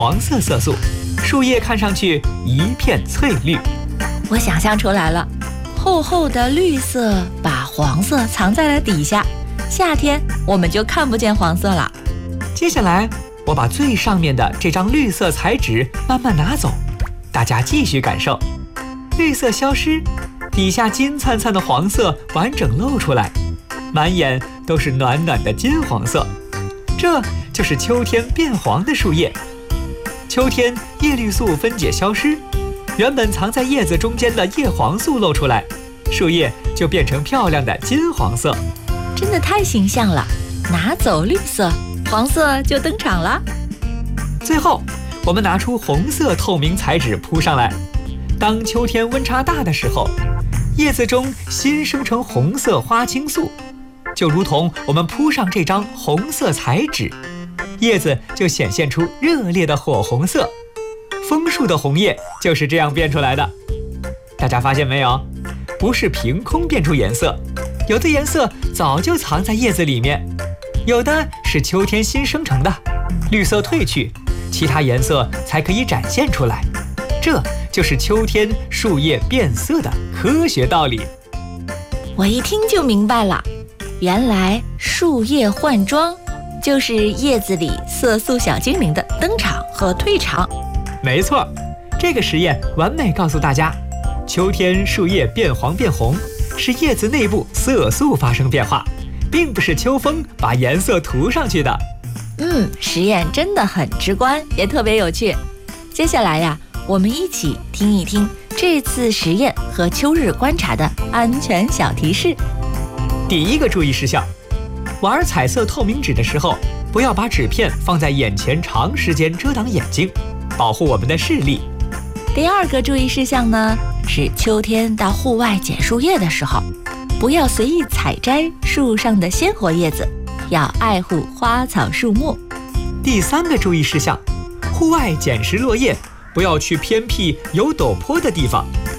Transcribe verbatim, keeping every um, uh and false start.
黄色色素，树叶看上去一片翠绿。 我想象出来了，厚厚的绿色把黄色藏在了底下，夏天我们就看不见黄色了。 接下来我把最上面的这张绿色彩纸慢慢拿走，大家继续感受。绿色消失，底下金灿灿的黄色完整露出来，满眼都是暖暖的金黄色。这就是秋天变黄的树叶。秋天叶绿素分解消失，原本藏在叶子中间的叶黄素露出来，树叶就变成漂亮的金黄色。 真的太形象了，拿走绿色，黄色就登场了。 最后我们拿出红色透明彩纸铺上来，当秋天温差大的时候，叶子中新生成红色花青素，就如同我们铺上这张红色彩纸，叶子就显现出热烈的火红色。枫树的红叶就是这样变出来的。大家发现没有？不是凭空变出颜色，有的颜色早就藏在叶子里面，有的是秋天新生成的，绿色褪去，其他颜色才可以展现出来。这就是秋天树叶变色的科学道理。 我一听就明白了，原来树叶换装就是叶子里色素小精灵的登场和退场。 没错，这个实验完美告诉大家，秋天树叶变黄变红是叶子内部色素发生变化，并不是秋风把颜色涂上去的。 嗯，实验真的很直观，也特别有趣。接下来呀，我们一起听一听这次实验和秋日观察的安全小提示。 第一个注意事项，玩彩色透明纸的时候，不要把纸片放在眼前长时间遮挡眼睛，保护我们的视力。 第二个注意事项呢，是秋天到户外捡树叶的时候，不要随意采摘树上的鲜活叶子，要爱护花草树木。 第三个注意事项，户外捡拾落叶，不要去偏僻有陡坡的地方，